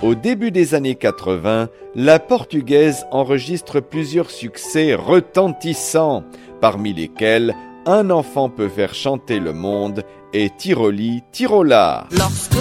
Au début des années 80, la portugaise enregistre plusieurs succès retentissants, parmi lesquels Un enfant peut faire chanter le monde et Tiroli Tirola. Lorsque